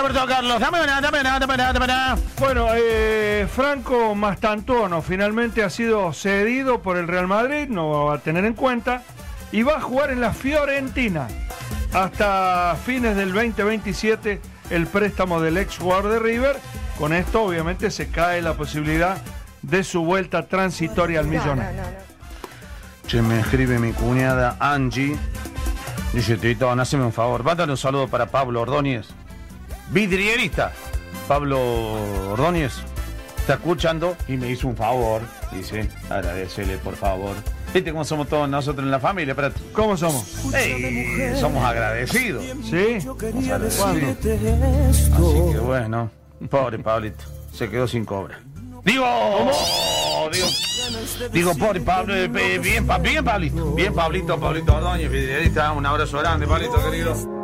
Roberto Carlos. Dame una. Bueno, Franco Mastantuono finalmente ha sido cedido por el Real Madrid, no va a tener en cuenta, y va a jugar en la Fiorentina hasta fines del 2027 el préstamo del ex jugador de River. Con esto obviamente se cae la posibilidad de su vuelta transitoria al Millonario. Che, me escribe mi cuñada Angie. Dice, Tito, haceme un favor. Mándale un saludo para Pablo Ordóñez, vidrierista. Pablo Ordóñez está escuchando y me hizo un favor. Dice, agradecele, por favor. ¿Viste cómo somos todos nosotros en la familia? Espérate. ¿Cómo somos? Somos agradecidos. ¿Sí? Somos agradecidos. Así que bueno, pobre Pablito, se quedó sin cobra. Digo, pobre Pablo, bien Pablito. Bien Pablito Ordóñez, vidrierista. Un abrazo grande, Pablito, querido.